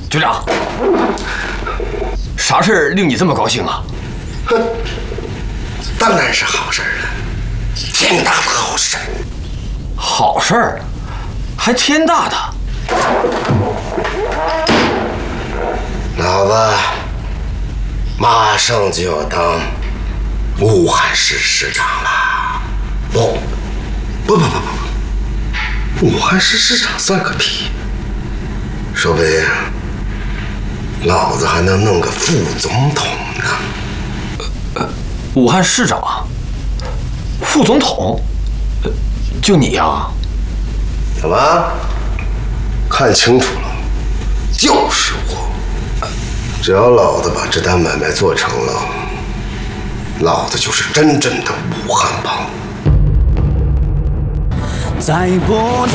局长，啥事儿令你这么高兴啊？ 哼，当然是好事了，天大的好事。 好事儿，还天大的。 老子马上就要当武汉市市长了。不，武汉市市长算个屁，说不定老子还能弄个副总统呢。 武汉市长，副总统，就你呀？ 怎么？看清楚了，就是我。只要老子把这单买卖做成了，老子就是真正的武汉帮。 在不在？